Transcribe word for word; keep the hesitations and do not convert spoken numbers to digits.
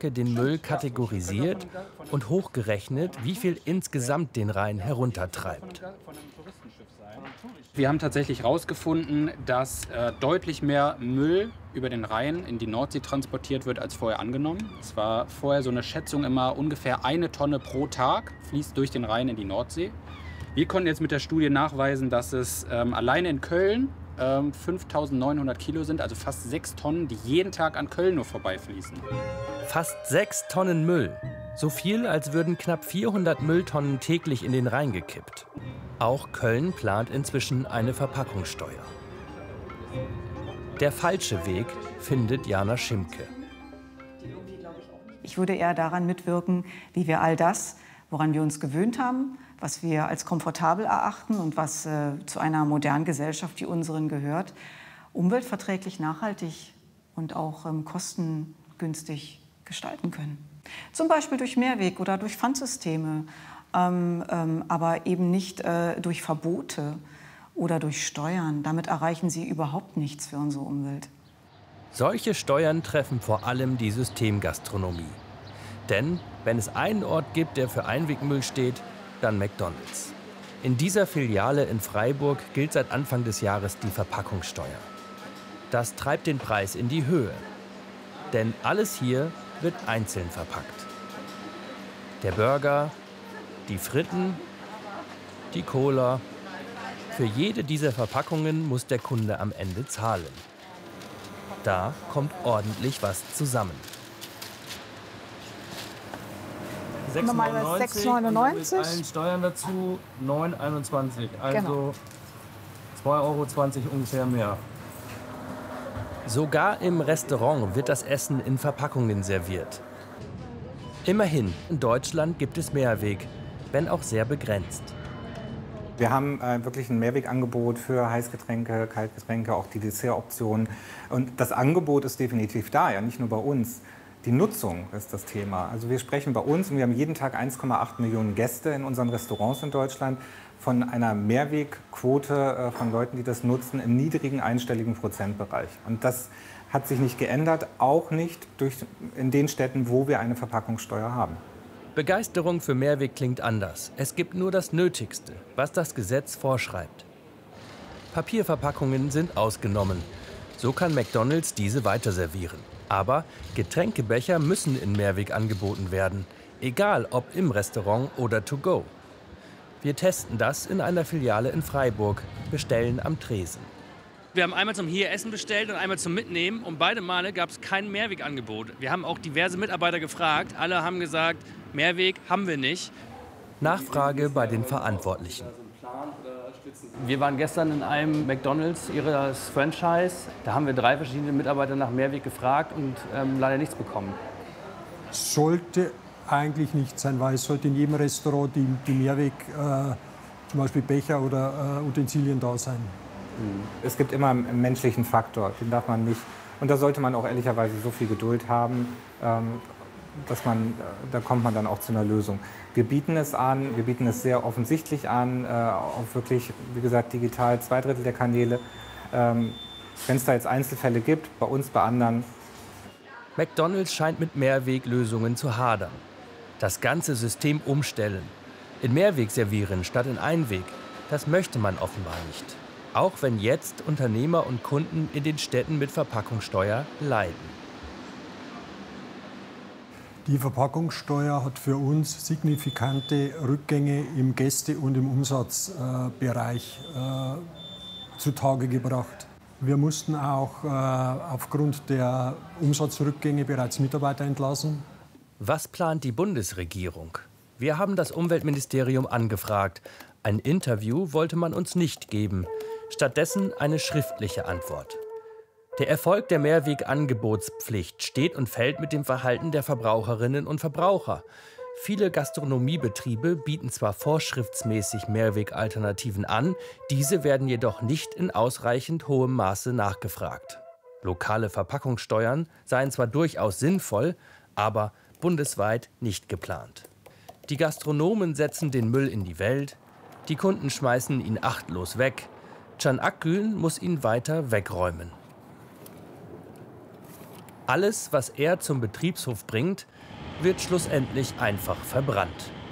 Werke den Müll kategorisiert und hochgerechnet, wie viel insgesamt den Rhein heruntertreibt. Wir haben tatsächlich herausgefunden, dass äh, deutlich mehr Müll über den Rhein in die Nordsee transportiert wird, als vorher angenommen. Es war vorher so eine Schätzung immer, ungefähr eine Tonne pro Tag fließt durch den Rhein in die Nordsee. Wir konnten jetzt mit der Studie nachweisen, dass es ähm, alleine in Köln ähm, fünftausendneunhundert Kilo sind, also fast sechs Tonnen, die jeden Tag an Köln nur vorbeifließen. Fast sechs Tonnen Müll. So viel, als würden knapp vierhundert Mülltonnen täglich in den Rhein gekippt. Auch Köln plant inzwischen eine Verpackungssteuer. Der falsche Weg, findet Jana Schimke. Ich würde eher daran mitwirken, wie wir all das, woran wir uns gewöhnt haben, was wir als komfortabel erachten und was äh, zu einer modernen Gesellschaft wie unseren gehört, umweltverträglich, nachhaltig und auch ähm, kostengünstig gestalten können. Zum Beispiel durch Mehrweg- oder durch Pfandsysteme, ähm, ähm, aber eben nicht äh, durch Verbote oder durch Steuern. Damit erreichen sie überhaupt nichts für unsere Umwelt. Solche Steuern treffen vor allem die Systemgastronomie. Denn wenn es einen Ort gibt, der für Einwegmüll steht, dann McDonald's. In dieser Filiale in Freiburg gilt seit Anfang des Jahres die Verpackungssteuer. Das treibt den Preis in die Höhe. Denn alles hier wird einzeln verpackt. Der Burger, die Fritten, die Cola. Für jede dieser Verpackungen muss der Kunde am Ende zahlen. Da kommt ordentlich was zusammen. Normalerweise sechs neunundneunzig. Mit allen Steuern dazu neun einundzwanzig. Also Genau. zwei Euro zwanzig ungefähr mehr. Sogar im Restaurant wird das Essen in Verpackungen serviert. Immerhin, in Deutschland gibt es Mehrweg, wenn auch sehr begrenzt. Wir haben äh, wirklich ein Mehrwegangebot für Heißgetränke, Kaltgetränke, auch die Dessertoptionen. Und das Angebot ist definitiv da, ja nicht nur bei uns. Die Nutzung ist das Thema. Also wir sprechen bei uns, und wir haben jeden Tag eins Komma acht Millionen Gäste in unseren Restaurants in Deutschland, von einer Mehrwegquote äh, von Leuten, die das nutzen, im niedrigen einstelligen Prozentbereich. Und das hat sich nicht geändert, auch nicht durch, in den Städten, wo wir eine Verpackungssteuer haben. Begeisterung für Mehrweg klingt anders. Es gibt nur das Nötigste, was das Gesetz vorschreibt. Papierverpackungen sind ausgenommen. So kann McDonald's diese weiterservieren. Aber Getränkebecher müssen in Mehrweg angeboten werden, egal ob im Restaurant oder to go. Wir testen das in einer Filiale in Freiburg, bestellen am Tresen. Wir haben einmal zum hier Essen bestellt und einmal zum Mitnehmen und beide Male gab es kein Mehrwegangebot. Wir haben auch diverse Mitarbeiter gefragt, alle haben gesagt, Mehrweg haben wir nicht. Nachfrage bei den Verantwortlichen. Wir waren gestern in einem McDonald's, ihres Franchise. Da haben wir drei verschiedene Mitarbeiter nach Mehrweg gefragt und ähm, leider nichts bekommen. Sollte eigentlich nicht sein, weil es sollte in jedem Restaurant die, die Mehrweg, äh, zum Beispiel Becher oder äh, Utensilien da sein. Es gibt immer einen menschlichen Faktor, den darf man nicht. Und da sollte man auch ehrlicherweise so viel Geduld haben, ähm, dass man, da kommt man dann auch zu einer Lösung. Wir bieten es an, wir bieten es sehr offensichtlich an, äh, auch wirklich, wie gesagt, digital, zwei Drittel der Kanäle. Ähm, Wenn es da jetzt Einzelfälle gibt, bei uns, bei anderen. McDonald's scheint mit Mehrweglösungen zu hadern. Das ganze System umstellen. In Mehrweg servieren statt in Einweg, das möchte man offenbar nicht. Auch wenn jetzt Unternehmer und Kunden in den Städten mit Verpackungssteuer leiden. Die Verpackungssteuer hat für uns signifikante Rückgänge im Gäste- und im Umsatzbereich äh, zutage gebracht. Wir mussten auch äh, aufgrund der Umsatzrückgänge bereits Mitarbeiter entlassen. Was plant die Bundesregierung? Wir haben das Umweltministerium angefragt. Ein Interview wollte man uns nicht geben. Stattdessen eine schriftliche Antwort. Der Erfolg der Mehrwegangebotspflicht steht und fällt mit dem Verhalten der Verbraucherinnen und Verbraucher. Viele Gastronomiebetriebe bieten zwar vorschriftsmäßig Mehrwegalternativen an, diese werden jedoch nicht in ausreichend hohem Maße nachgefragt. Lokale Verpackungssteuern seien zwar durchaus sinnvoll, aber bundesweit nicht geplant. Die Gastronomen setzen den Müll in die Welt, die Kunden schmeißen ihn achtlos weg. Can Akgül muss ihn weiter wegräumen. Alles, was er zum Betriebshof bringt, wird schlussendlich einfach verbrannt.